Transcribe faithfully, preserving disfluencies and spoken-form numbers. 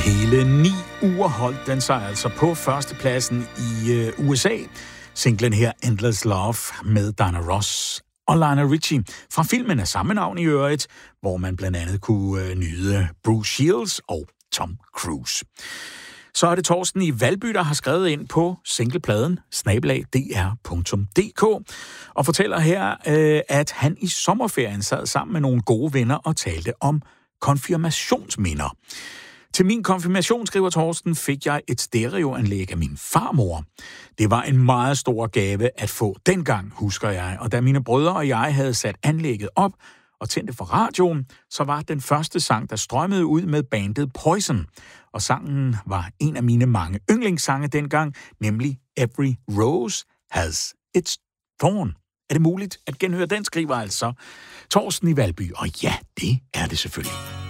Hele ni uger holdt den sig altså på førstepladsen i øh, U S A. Singlen her, Endless Love, med Diana Ross og Lionel Richie fra filmen af samme navn i øvrigt, hvor man blandt andet kunne øh, nyde Bruce Shields og Tom Cruise. Så er det Torsten i Valby, der har skrevet ind på singlepladen snabel-a d r punktum d k og fortæller her, øh, at han i sommerferien sad sammen med nogle gode venner og talte om konfirmationsminder. Til min konfirmation, skriver Torsten, fik jeg et stereoanlæg af min farmor. Det var en meget stor gave at få dengang, husker jeg. Og da mine brødre og jeg havde sat anlægget op og tændte for radioen, så var den første sang, der strømmede ud med bandet Poison. Og sangen var en af mine mange yndlingssange dengang, nemlig Every Rose Has Its Thorn. Er det muligt at genhøre den, skriver altså Torsten i Valby? Og ja, det er det selvfølgelig.